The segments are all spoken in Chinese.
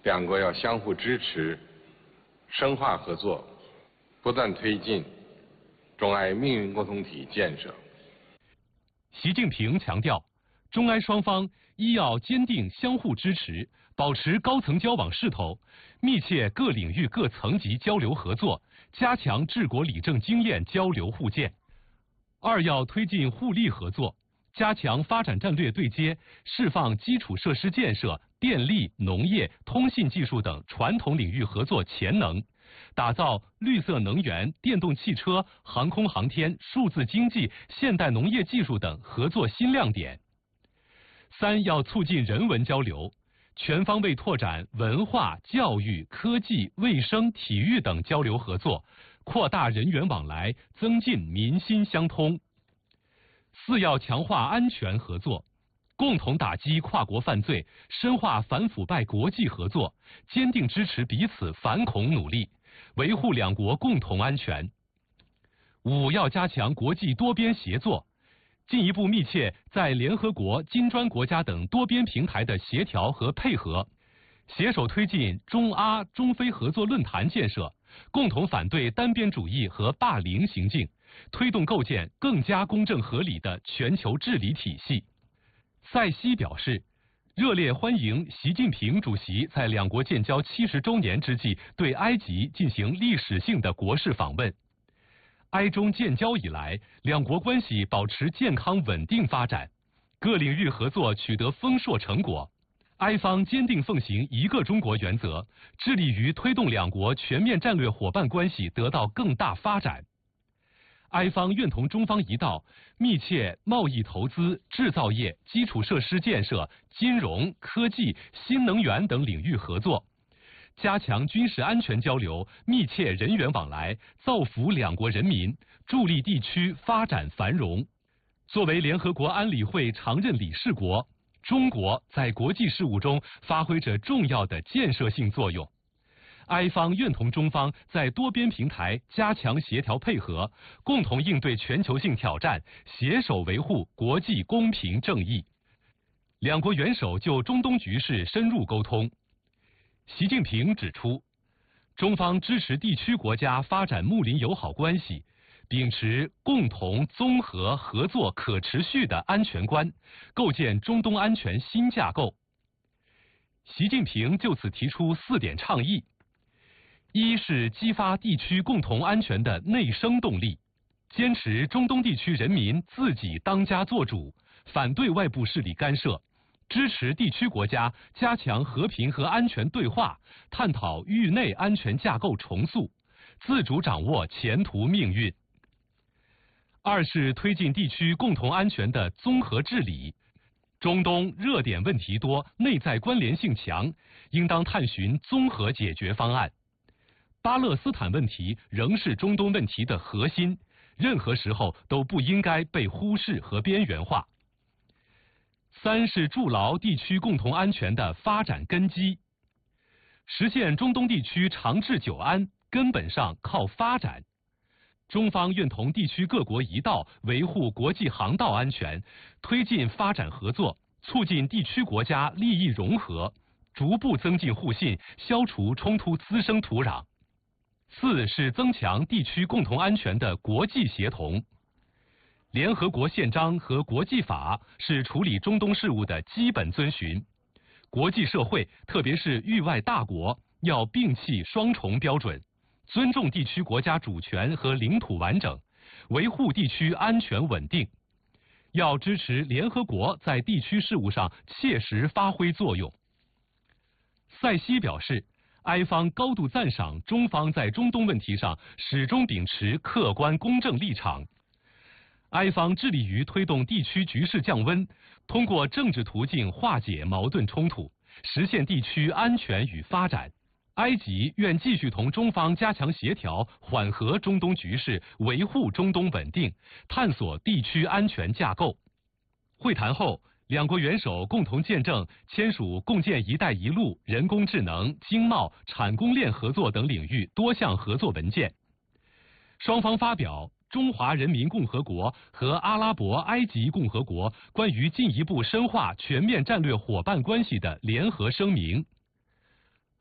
两国要相互支持，深化合作，不断推进中埃命运共同体建设。 习近平强调，中埃双方一要坚定相互支持，保持高层交往势头，密切各领域各层级交流合作，加强治国理政经验交流互鉴；二要推进互利合作，加强发展战略对接，释放基础设施建设、电力、农业、通信技术等传统领域合作潜能，打造绿色能源、电动汽车、航空航天、数字经济、现代农业技术等合作新亮点。三要促进人文交流，全方位拓展文化、教育、科技、卫生、体育等交流合作，扩大人员往来，增进民心相通。四要强化安全合作，共同打击跨国犯罪，深化反腐败国际合作，坚定支持彼此反恐努力，维护两国共同安全。五要加强国际多边协作，进一步密切在联合国、金砖国家等多边平台的协调和配合，携手推进中阿、中非合作论坛建设，共同反对单边主义和霸凌行径，推动构建更加公正合理的全球治理体系。塞西表示，热烈欢迎习近平主席在两国建交70周年之际对埃及进行历史性的国事访问。埃中建交以来，两国关系保持健康稳定发展，各领域合作取得丰硕成果。埃方坚定奉行一个中国原则，致力于推动两国全面战略伙伴关系得到更大发展。埃方愿同中方一道，密切贸易投资、制造业、基础设施建设、金融、科技、新能源等领域合作，加强军事安全交流，密切人员往来，造福两国人民，助力地区发展繁荣。作为联合国安理会常任理事国，中国在国际事务中发挥着重要的建设性作用。埃方愿同中方在多边平台加强协调配合，共同应对全球性挑战，携手维护国际公平正义。两国元首就中东局势深入沟通。习近平指出，中方支持地区国家发展睦邻友好关系，秉持共同、综合、合作、可持续的安全观，构建中东安全新架构。习近平就此提出4点倡议：一是激发地区共同安全的内生动力，坚持中东地区人民自己当家作主，反对外部势力干涉，支持地区国家加强和平和安全对话，探讨域内安全架构重塑，自主掌握前途命运。二是推进地区共同安全的综合治理，中东热点问题多，内在关联性强，应当探寻综合解决方案。巴勒斯坦问题仍是中东问题的核心，任何时候都不应该被忽视和边缘化。三是筑牢地区共同安全的发展根基，实现中东地区长治久安，根本上靠发展。中方愿同地区各国一道维护国际航道安全，推进发展合作，促进地区国家利益融合，逐步增进互信，消除冲突滋生土壤。四是增强地区共同安全的国际协同。联合国宪章和国际法是处理中东事务的基本遵循，国际社会特别是域外大国要摒弃双重标准，尊重地区国家主权和领土完整，维护地区安全稳定。要支持联合国在地区事务上切实发挥作用。塞西表示，埃方高度赞赏中方在中东问题上始终秉持客观公正立场。埃方致力于推动地区局势降温，通过政治途径化解矛盾冲突，实现地区安全与发展。埃及愿继续同中方加强协调，缓和中东局势，维护中东稳定，探索地区安全架构。会谈后，两国元首共同见证签署共建“一带一路”人工智能、经贸、产供链合作等领域多项合作文件。双方发表中华人民共和国和阿拉伯埃及共和国关于进一步深化全面战略伙伴关系的联合声明。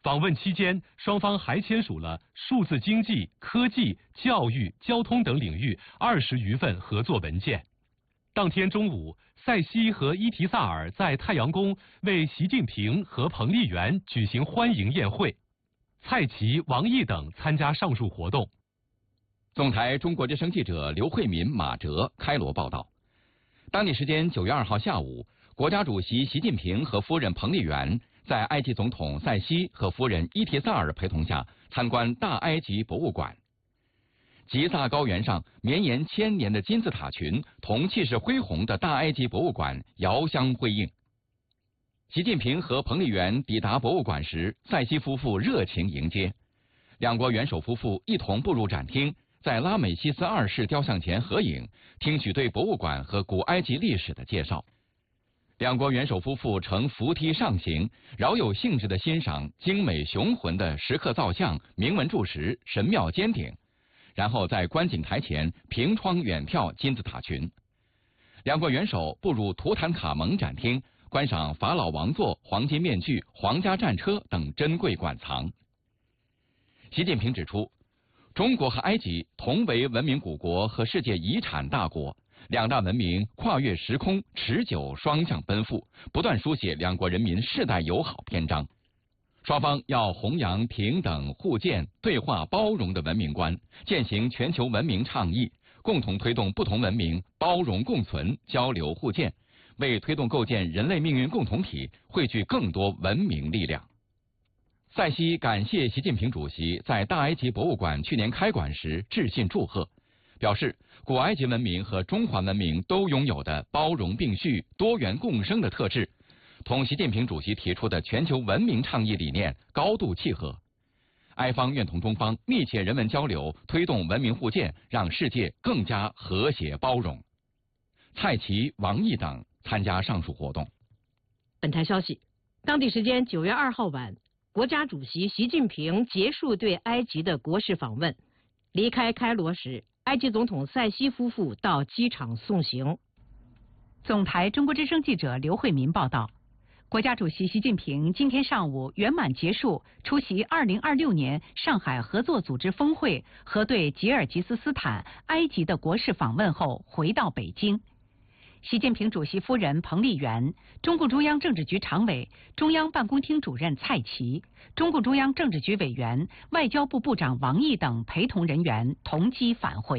访问期间，双方还签署了数字经济、科技、教育、交通等领域20余份合作文件。当天中午，塞西和伊提萨尔在太阳宫为习近平和彭丽媛举行欢迎宴会，蔡奇、王毅等参加上述活动。 总台中国之声记者刘慧敏、马哲开罗报道。当地时间9月2号下午，国家主席习近平和夫人彭丽媛在埃及总统塞西和夫人伊提萨尔陪同下参观大埃及博物馆。吉萨高原上绵延1000年的金字塔群同气势恢宏的大埃及博物馆遥相辉映。习近平和彭丽媛抵达博物馆时，塞西夫妇热情迎接，两国元首夫妇一同步入展厅，在拉美西斯2世雕像前合影，听取对博物馆和古埃及历史的介绍。两国元首夫妇乘扶梯上行，饶有兴致地欣赏精美雄浑的石刻造像、铭文柱石、神庙尖顶，然后在观景台前凭窗远眺金字塔群。两国元首步入图坦卡蒙展厅，观赏法老王座、黄金面具、皇家战车等珍贵馆藏。习近平指出，中国和埃及同为文明古国和世界遗产大国，两大文明跨越时空，持久双向奔赴，不断书写两国人民世代友好篇章。双方要弘扬平等、互鉴、对话、包容的文明观，践行全球文明倡议，共同推动不同文明包容共存、交流互鉴，为推动构建人类命运共同体汇聚更多文明力量。塞西感谢习近平主席在大埃及博物馆去年开馆时致信祝贺，表示古埃及文明和中华文明都拥有的包容并蓄、多元共生的特质，同习近平主席提出的全球文明倡议理念高度契合。埃方愿同中方密切人文交流，推动文明互鉴，让世界更加和谐包容。蔡奇、王毅等参加上述活动。 本台消息，当地时间9月2号晚，国家主席习近平结束对埃及的国事访问，离开开罗时，埃及总统塞西夫妇到机场送行。 总台中国之声记者刘慧民报道。国家主席习近平今天上午圆满结束出席2026年上海合作组织峰会和对吉尔吉斯斯坦、埃及的国事访问后回到北京。习近平主席夫人彭丽媛、中共中央政治局常委、中央办公厅主任蔡奇、中共中央政治局委员、外交部部长王毅等陪同人员同机返回。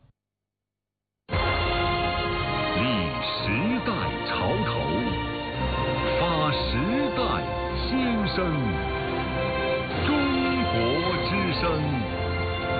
立时代潮头，发时代新生。